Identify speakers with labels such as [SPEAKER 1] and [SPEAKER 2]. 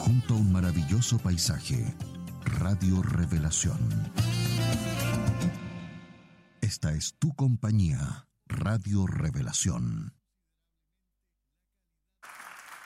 [SPEAKER 1] junto a un maravilloso paisaje. Radio Revelación. Esta es tu compañía, Radio Revelación.